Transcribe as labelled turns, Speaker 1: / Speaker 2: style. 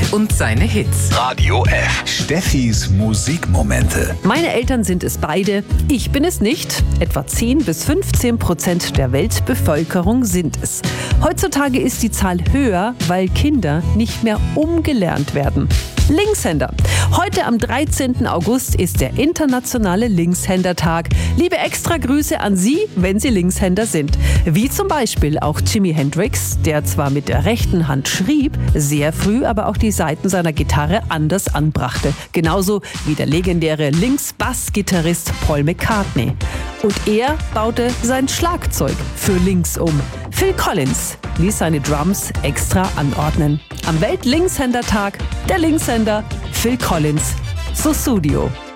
Speaker 1: und seine Hits.
Speaker 2: Radio F. Steffis Musikmomente.
Speaker 3: Meine Eltern sind es beide, ich bin es nicht. Etwa 10-15% der Weltbevölkerung sind es. Heutzutage ist die Zahl höher, weil Kinder nicht mehr umgelernt werden. Linkshänder. Heute am 13. August ist der internationale Linkshändertag. Liebe Extragrüße an Sie, wenn Sie Linkshänder sind. Wie zum Beispiel auch Jimi Hendrix, der zwar mit der rechten Hand schrieb, sehr früh aber auch die Saiten seiner Gitarre anders anbrachte. Genauso wie der legendäre Links-Bass-Gitarrist Paul McCartney. Und er baute sein Schlagzeug für links um. Phil Collins ließ seine Drums extra anordnen. Am Welt-Linkshändertag der Linkshänder Phil Collins, Sussudio.